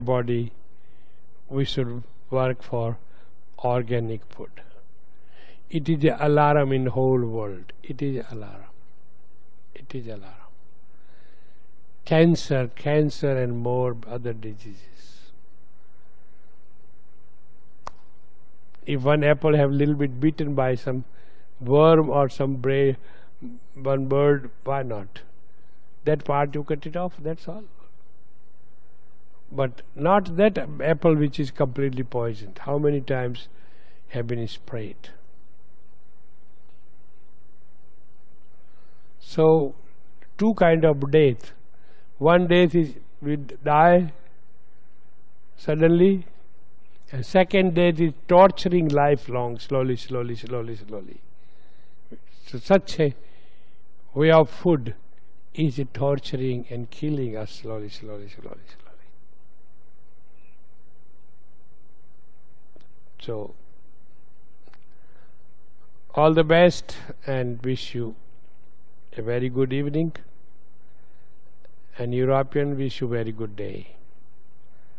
body, we should work for organic food. It is an alarm in the whole world. It is an alarm. It is alarm. Cancer and more other diseases. If one apple have little bit bitten by some worm or some one bird, why not? That part you cut it off, that's all. But not that apple which is completely poisoned. How many times have been sprayed? So, two kind of death. One death is we die suddenly, and second death is torturing lifelong, slowly. So such a way of food is torturing and killing us slowly. So, all the best and wish you a very good evening, and European wish you very good day.